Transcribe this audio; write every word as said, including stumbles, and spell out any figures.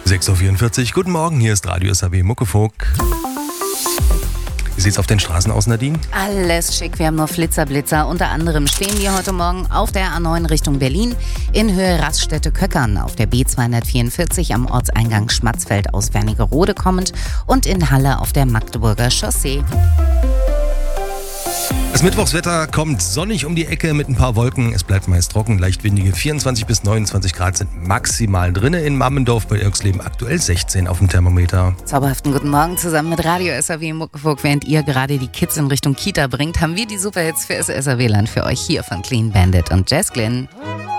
sechs Uhr vierundvierzig, guten Morgen, hier ist Radio S A W Muckefuck. Wie sieht's auf den Straßen aus, Nadine? Alles schick, wir haben nur Flitzer-Blitzer. Unter anderem stehen die heute Morgen auf der A neun Richtung Berlin, in Höhe Raststätte-Köckern, auf der B zweihundertvierundvierzig am Ortseingang Schmatzfeld aus Wernigerode kommend und in Halle auf der Magdeburger Chaussee. Das Mittwochswetter kommt sonnig um die Ecke mit ein paar Wolken. Es bleibt meist trocken, leicht windige vierundzwanzig bis neunundzwanzig Grad sind maximal drinne. In Mammendorf bei Irksleben aktuell sechzehn auf dem Thermometer. Zauberhaften guten Morgen zusammen mit Radio S A W Muckefuck. Während ihr gerade die Kids in Richtung Kita bringt, haben wir die Superhits für das S A W-Land für euch hier von Clean Bandit und Jazz Glynn.